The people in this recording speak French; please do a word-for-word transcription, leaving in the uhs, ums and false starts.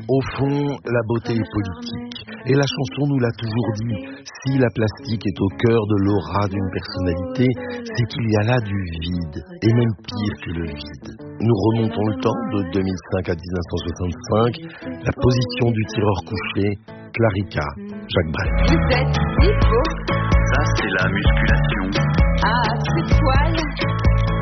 Au fond, la beauté est politique. Et la chanson nous l'a toujours dit. Si la plastique est au cœur de l'aura d'une personnalité, c'est qu'il y a là du vide. Et même pire que le vide. Nous remontons le temps de deux mille cinq à dix-neuf cent soixante-cinq. La position du tireur couché, Clarica, Jacques Brel. Vous êtes si beau. Ça, c'est la musculation. Ah, ce poil.